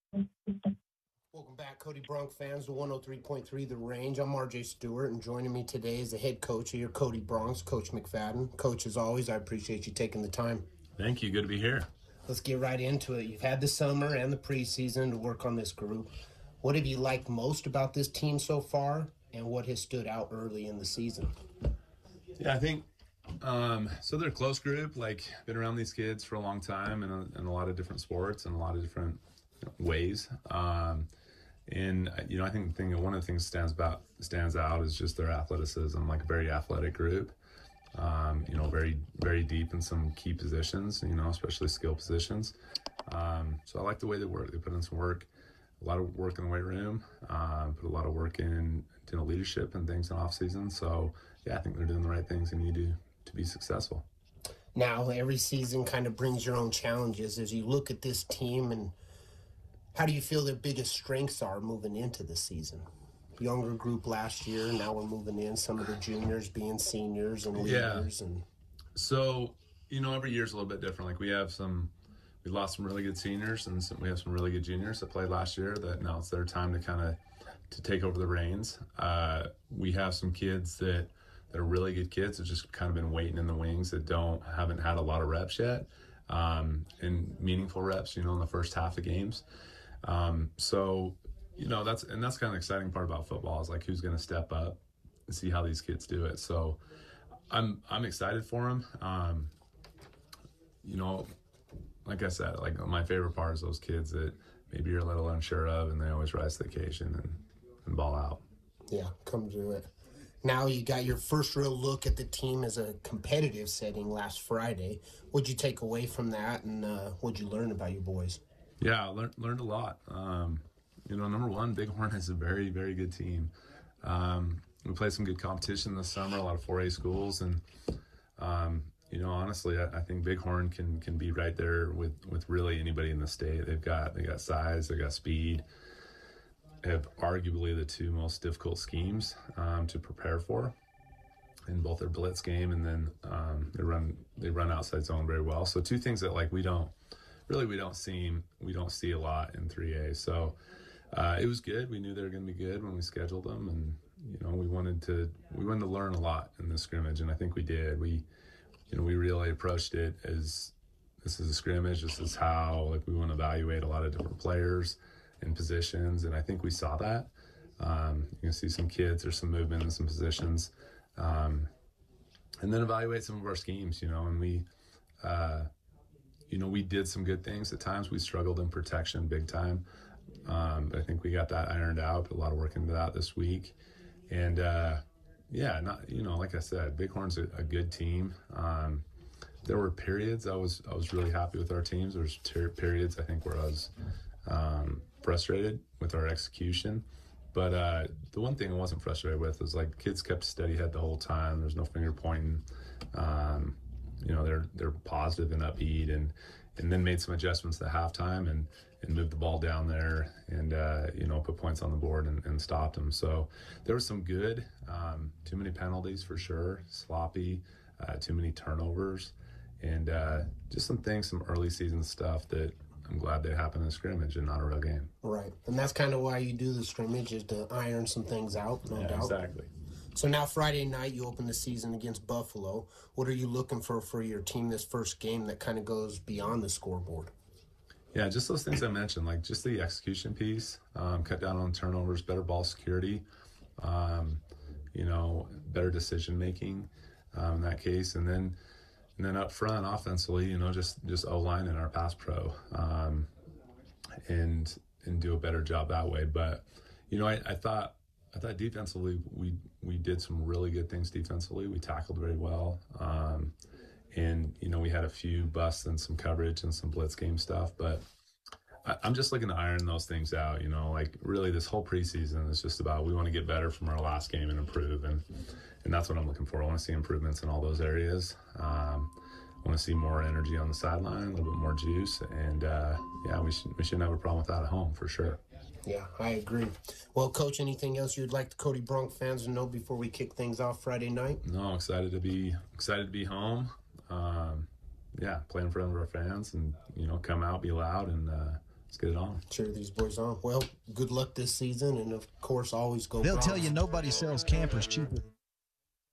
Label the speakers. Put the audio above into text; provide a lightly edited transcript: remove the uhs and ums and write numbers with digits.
Speaker 1: Welcome back, Cody Bronc fans, to 103.3 The Range. I'm RJ Stewart, and joining me today is the head coach of your Cody Broncs, Coach McFadden. Coach, as always, I appreciate you taking the time.
Speaker 2: Thank you. Good to be here.
Speaker 1: Let's get right into it. You've had the summer and the preseason to work on this group. What have you liked most about this team so far, and what has stood out early in the season?
Speaker 2: Yeah, I think so. They're a close group. Like, been around these kids for a long time in a lot of different sports and a lot of different ways. And I think one of the things stands out is just their athleticism. Like, a very athletic group. Very very deep in some key positions. Especially skill positions. So I like the way they work. They put in some work. A lot of work in the weight room, put a lot of work in leadership and things in off season. So yeah, I think they're doing the right things they need to be successful.
Speaker 1: Now, every season kind of brings your own challenges. As you look at this team, and how do you feel their biggest strengths are moving into the season? Younger group last year, now we're moving in, some of the juniors being seniors and leaders. And
Speaker 2: so, every year's a little bit different. Like, we lost some really good seniors, and we have some really good juniors that played last year that now it's their time to take over the reins. We have some kids that are really good kids that just kind of been waiting in the wings, that haven't had a lot of reps yet, and meaningful reps, in the first half of games. So that's kind of the exciting part about football, is like, who's going to step up and see how these kids do it. So I'm excited for them. Like I said, like, my favorite part is those kids that maybe you're a little unsure of, and they always rise to the occasion and ball out.
Speaker 1: Yeah, come to it. Now you got your first real look at the team as a competitive setting last Friday. What'd you take away from that, and what'd you learn about your boys?
Speaker 2: Yeah, I learned a lot. Number one, Bighorn is a very, very good team. We played some good competition this summer, a lot of 4A schools, and honestly, I think Bighorn can be right there with really anybody in the state. They got size, they got speed, have arguably the two most difficult schemes to prepare for in both their blitz game, and then they run outside zone very well. So two things that, like, we don't see a lot in 3A. So it was good. We knew they were going to be good when we scheduled them, and we wanted to learn a lot in this scrimmage, and I think we did. We really approached it as, this is a scrimmage. This is how, like, we want to evaluate a lot of different players and positions, and I think we saw that. You can see some kids, there's some movement in some positions, and then evaluate some of our schemes. And we did some good things at times. We struggled in protection big time, but I think we got that ironed out. Put a lot of work into that this week, and like I said, Bighorn's a good team. There were periods I was really happy with our teams. There was periods, I think, where I was frustrated with our execution. But the one thing I wasn't frustrated with was, like, kids kept a steady head the whole time. There's no finger pointing. They're positive and upbeat, and then made some adjustments at halftime and moved the ball down there and put points on the board and stopped them. So there was some good, too many penalties for sure, sloppy, too many turnovers, and just some early season stuff that I'm glad they happened in a scrimmage and not a real game.
Speaker 1: Right, and that's kind of why you do the scrimmage, is to iron some things out, no doubt.
Speaker 2: Exactly.
Speaker 1: So now Friday night, you open the season against Buffalo. What are you looking for your team this first game that kind of goes beyond the scoreboard?
Speaker 2: Yeah, just those things I mentioned, like just the execution piece, cut down on turnovers, better ball security, better decision making in that case, and then up front offensively, just O-line in our pass pro, and do a better job that way. But I thought defensively we did some really good things defensively. We tackled very well. And we had a few busts and some coverage and some blitz game stuff, but I'm just looking to iron those things out. Like, really, this whole preseason is just about, we want to get better from our last game and improve, and that's what I'm looking for. I want to see improvements in all those areas. I want to see more energy on the sideline, a little bit more juice, and we shouldn't have a problem with that at home for sure.
Speaker 1: Yeah, I agree. Well, Coach, anything else you'd like the Cody Bronc fans to know before we kick things off Friday night?
Speaker 2: No, excited to be home. Play in front of our fans, and come out, be loud, and let's get it on.
Speaker 1: Cheer these boys on. Well, good luck this season, and of course, always go
Speaker 3: They'll
Speaker 1: Browns.
Speaker 3: tell you nobody sells campers cheaper.